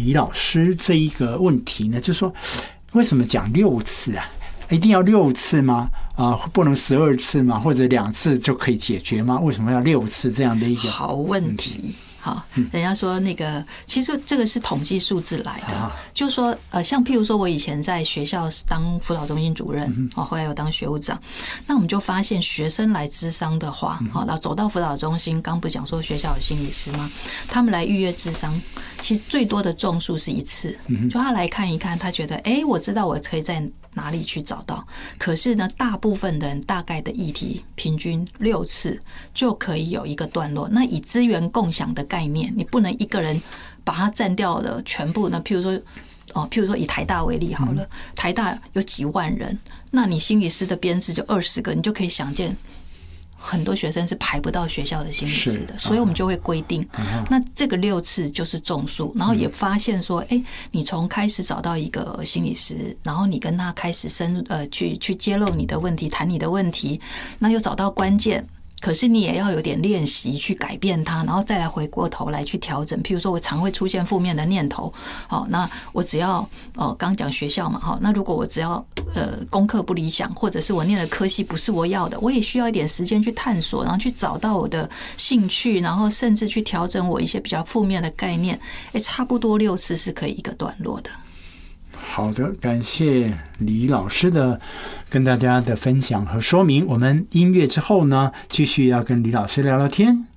李老师这一个问题呢，就是说为什么讲6次啊？一定要6次吗？不能12次吗？或者2次就可以解决吗？为什么要6次这样的一个好问题？好，人家说那个，其实这个是统计数字来的，就是说，像譬如说，我以前在学校当辅导中心主任，后来有当学务长，那我们就发现学生来咨商的话，然后走到辅导中心，刚不是讲说学校有心理师吗？他们来预约咨商，其实最多的中数是1次，就他来看一看，他觉得，我知道我可以在哪里去找到，可是呢，大部分的人大概的议题平均6次就可以有一个段落。那以资源共享的概念，你不能一个人把它占掉了全部呢。譬如说以台大为例好了，台大有几万人，那你心理师的编制就20个，你就可以想见。很多学生是排不到学校的心理师的，所以我们就会规定，那这个6次就是中数，然后也发现说，你从开始找到一个心理师，然后你跟他开始去揭露你的问题，谈你的问题，那又找到关键。可是你也要有点练习去改变它，然后再来回过头来去调整。譬如说我常会出现负面的念头，那我只要刚讲学校嘛，那如果我只要功课不理想，或者是我念的科系不是我要的，我也需要一点时间去探索，然后去找到我的兴趣，然后甚至去调整我一些比较负面的概念。差不多6次是可以一个段落的。 好的，感谢李老师的跟大家的分享和说明。我们音乐之后呢，继续要跟李老师聊聊天。